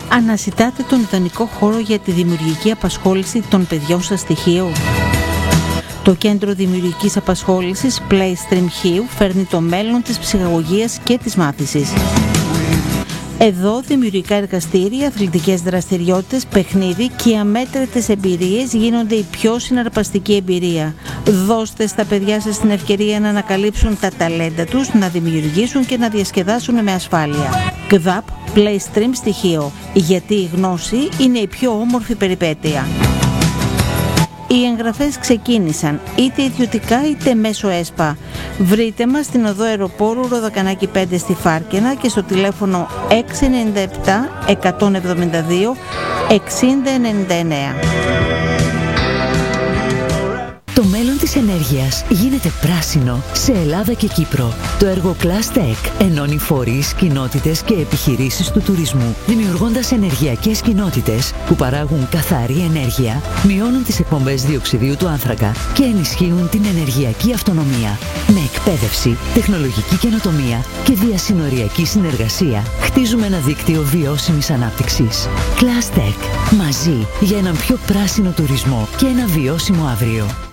Αναζητάτε τον ιδανικό χώρο για τη δημιουργική απασχόληση των παιδιών σας στοιχείου. Το Κέντρο Δημιουργικής Απασχόλησης PlayStream Χίου φέρνει το μέλλον της ψυχαγωγίας και της μάθησης. Εδώ δημιουργικά εργαστήρια, αθλητικές δραστηριότητες, παιχνίδι και αμέτρητες εμπειρίες γίνονται η πιο συναρπαστική εμπειρία. Δώστε στα παιδιά σας την ευκαιρία να ανακαλύψουν τα ταλέντα τους, να δημιουργήσουν και να διασκεδάσουν με ασφάλεια. ΚΔΑΠ PlayStream στοιχείο, γιατί η γνώση είναι η πιο όμορφη περιπέτεια. Οι εγγραφές ξεκίνησαν είτε ιδιωτικά είτε μέσω ΕΣΠΑ. Βρείτε μας στην οδό Αεροπόρου Ροδακανάκη 5 στη Φάρκαινα και στο τηλέφωνο 697 172 6099. Το μέλλον της ενέργειας γίνεται πράσινο σε Ελλάδα και Κύπρο. Το έργο Class Tech ενώνει φορείς, κοινότητες και επιχειρήσεις του τουρισμού, δημιουργώντας ενεργειακές κοινότητες που παράγουν καθαρή ενέργεια, μειώνουν τις εκπομπές διοξιδίου του άνθρακα και ενισχύουν την ενεργειακή αυτονομία. Με εκπαίδευση, τεχνολογική καινοτομία και διασυνοριακή συνεργασία, χτίζουμε ένα δίκτυο βιώσιμης ανάπτυξης. Class Tech. Μαζί για έναν πιο πράσινο τουρισμό και ένα βιώσιμο αύριο.